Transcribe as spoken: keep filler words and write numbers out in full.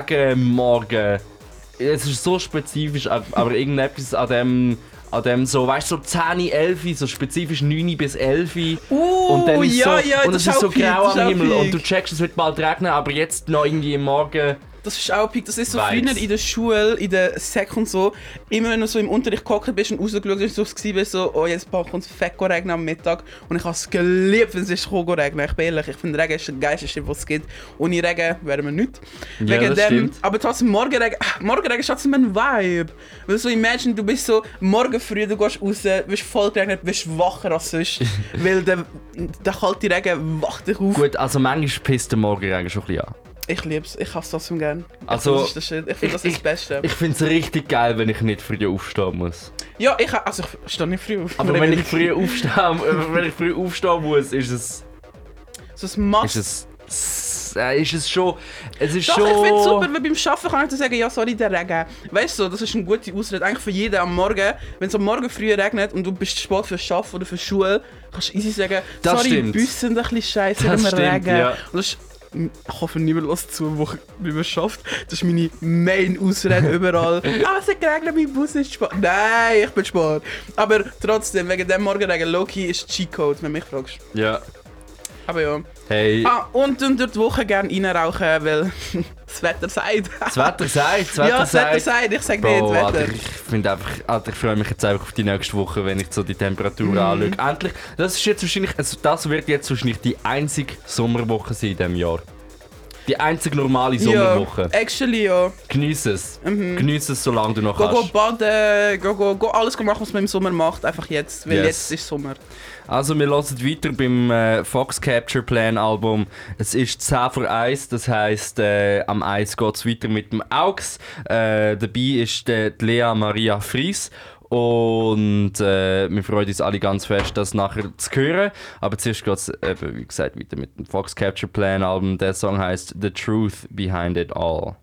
sagen, morgen. Es ist so spezifisch, aber irgendetwas an dem, an dem so, weißt du, so zehn, elf, so spezifisch neun bis elf. Uh, und dann ist ja, so, ja, und das es ist ist so auch Peak, grau das ist am auch Himmel Peak. und du checkst, es wird bald regnen, aber jetzt noch irgendwie im Morgen. Das ist auch Peak. Das ist so Vibes. früher in der Schule, in der Sek und so. Immer wenn du so im Unterricht gehockt bist und rausgeschaut bist, so bist, so, oh, jetzt kommt es fett regnen am Mittag. Und ich habe es geliebt, wenn es ist regnen. Ich bin ehrlich, ich finde Regen ist der geilste, was es gibt. Ohne Regen wären wir nichts. Ja, das stimmt. Aber trotzdem, Morgenregen, Morgenregen ist trotzdem ein Vibe. Weil so, imagine, du bist so morgen früh, du gehst raus, bist voll geregnet, bist wacher als sonst. Weil der, der kalte Regen wacht dich auf. Gut, also manchmal pisst der Morgenregen schon ein bisschen an. Ich lieb's, ich hasse das so gern. Also, das ist das Shit. Ich finde, das ist das Beste. Ich finde es richtig geil, wenn ich nicht früh aufstehen muss. Ja, ich, also ich stehe nicht früh auf. Aber wenn ich früh aufstehen, wenn ich früh aufstehen muss, ist es... So ein Must. Ist es... Äh, ist es schon... Es ist Doch, schon... ich finde es super, weil beim Arbeiten kann ich dir sagen, ja, sorry, der Regen. Weißt du, das ist eine gute Ausrede eigentlich für jeden am Morgen. Wenn es am Morgen früh regnet und du bist spät fürs Arbeiten oder für die Schule, kannst du easy sagen, Das sorry, stimmt. die Busse sind ein bisschen scheiße Das im stimmt, Regen. ja. Und das ist, ich hoffe, niemand lässt zu, wo wie man schafft. Das ist meine Main-Ausrede überall. Ah, es hat geregnet, mein Bus ist spät. Nein, ich bin spät. Aber trotzdem, wegen dem Morgenregen, Loki ist Cheat-Code, wenn du mich fragst. Ja. Aber ja. Hey... Ah, und dann durch die Woche gerne reinrauchen, weil das Wetter sagt. Das Wetter sagt, das Wetter Ja, das Wetter sagt. sagt, ich sag Bro, nicht, das Alter, Wetter. ich finde einfach, Alter, ich freue mich jetzt einfach auf die nächste Woche, wenn ich so die Temperatur Mhm. anschaue. Endlich, das ist jetzt wahrscheinlich, also das wird jetzt wahrscheinlich die einzige Sommerwoche sein in diesem Jahr. Die einzige normale Sommerwoche. Ja, actually ja. Geniess es. Mhm. Geniess es, solange du noch Go, go kannst. baden, go, go, go alles machen, was man im Sommer macht, einfach jetzt, weil Yes. jetzt ist Sommer. Also wir hören weiter beim äh, Fox Capture Plan Album. Es ist zehn vor eins, das heisst, äh, am eins geht es weiter mit dem Aux. Äh, dabei ist äh, die Lea Maria Fries. Und äh, wir freuen uns alle ganz fest, das nachher zu hören. Aber zuerst geht es, wie gesagt, weiter mit dem Fox Capture Plan Album. Der Song heisst The Truth Behind It All.